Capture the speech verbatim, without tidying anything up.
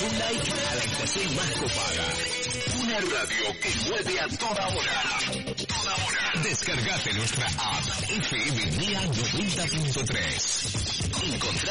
un like a la estación más copada. Una radio que mueve a toda hora. Toda hora. Descargate nuestra app F M Mía noventa punto tres. Encontrá